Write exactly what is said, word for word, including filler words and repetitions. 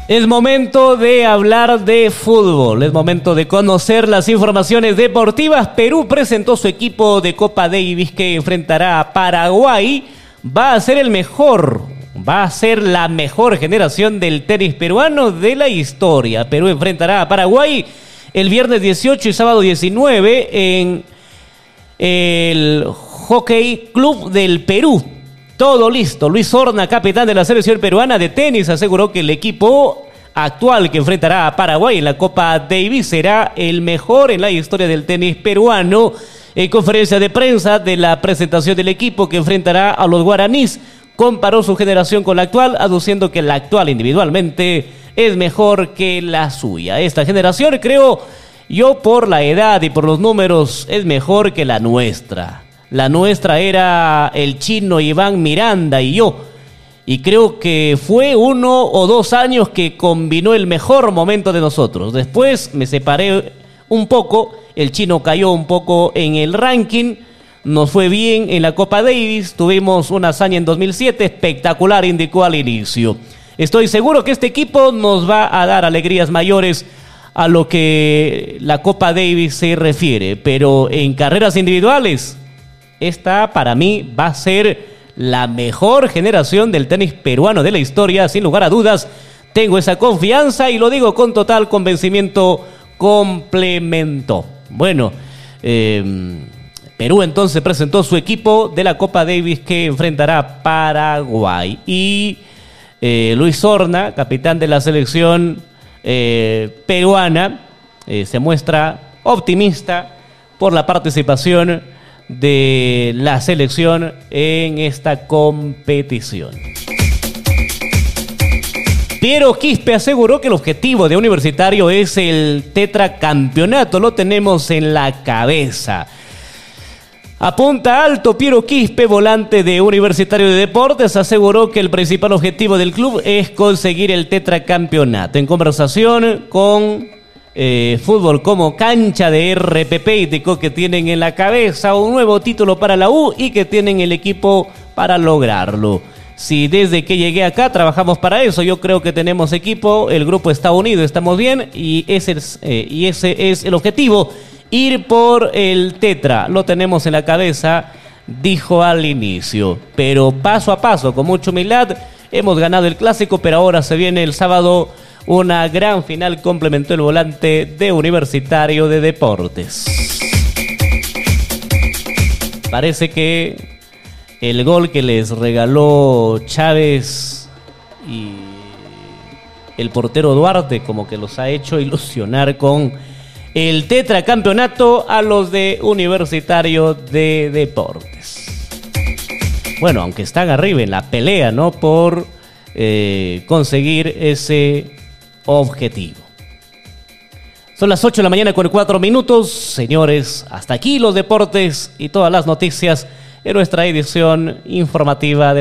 Es momento de hablar de fútbol, es momento de conocer las informaciones deportivas. Perú presentó su equipo de Copa Davis que enfrentará a Paraguay. Va a ser el mejor, va a ser la mejor generación del tenis peruano de la historia. Perú enfrentará a Paraguay el viernes dieciocho y sábado diecinueve en el Jockey Club del Perú. Todo listo. Luis Horna, capitán de la selección peruana de tenis, aseguró que el equipo actual que enfrentará a Paraguay en la Copa Davis será el mejor en la historia del tenis peruano. En conferencia de prensa de la presentación del equipo que enfrentará a los guaraníes, comparó su generación con la actual, aduciendo que la actual individualmente es mejor que la suya. Esta generación, creo yo, por la edad y por los números, es mejor que la nuestra. La nuestra era el chino Iván Miranda y yo. Y creo que fue uno o dos años que combinó el mejor momento de nosotros. Después me separé un poco, el chino cayó un poco en el ranking, nos fue bien en la Copa Davis, tuvimos una hazaña en dos mil siete, espectacular, indicó al inicio. Estoy seguro que este equipo nos va a dar alegrías mayores a lo que la Copa Davis se refiere, pero en carreras individuales, esta para mí va a ser la mejor generación del tenis peruano de la historia, sin lugar a dudas. Tengo esa confianza y lo digo con total convencimiento. Complementó. Bueno, eh, Perú entonces presentó su equipo de la Copa Davis que enfrentará a Paraguay. Y eh, Luis Horna, capitán de la selección eh, peruana, eh, se muestra optimista por la participación de la selección en esta competición. Piero Quispe aseguró que el objetivo de Universitario es el tetracampeonato, lo tenemos en la cabeza. Apunta alto Piero Quispe, volante de Universitario de Deportes, aseguró que el principal objetivo del club es conseguir el tetracampeonato. En conversación con eh, Fútbol como Cancha de R P P, indicó que tienen en la cabeza un nuevo título para la U y que tienen el equipo para lograrlo. Si desde que llegué acá trabajamos para eso, yo creo que tenemos equipo, el grupo está unido, estamos bien y ese es, eh, y ese es el objetivo, ir por el tetra, lo tenemos en la cabeza, dijo al inicio, pero paso a paso, con mucha humildad, hemos ganado el clásico, pero ahora se viene el sábado una gran final, complementó el volante de Universitario de Deportes. Parece que el gol que les regaló Chávez y el portero Duarte como que los ha hecho ilusionar con el tetracampeonato a los de Universitario de Deportes. Bueno, aunque están arriba en la pelea, ¿no? Por eh, conseguir ese objetivo. Son las ocho de la mañana con cuatro minutos. Señores, hasta aquí los deportes y todas las noticias en nuestra edición informativa de